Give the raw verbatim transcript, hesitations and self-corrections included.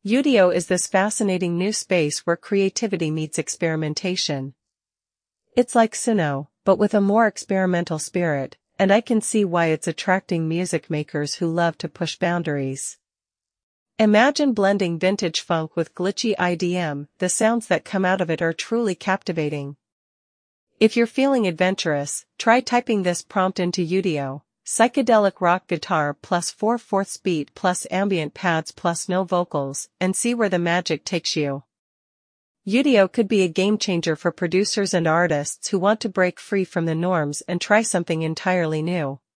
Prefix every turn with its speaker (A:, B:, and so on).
A: Udio is this fascinating new space where creativity meets experimentation. It's like Suno, but with a more experimental spirit, and I can see why it's attracting music makers who love to push boundaries. Imagine blending vintage funk with glitchy I D M, the sounds that come out of it are truly captivating. If you're feeling adventurous, try typing this prompt into Udio: psychedelic rock guitar plus four fourths beat plus ambient pads plus no vocals, and see where the magic takes you. Udio could be a game changer for producers and artists who want to break free from the norms and try something entirely new.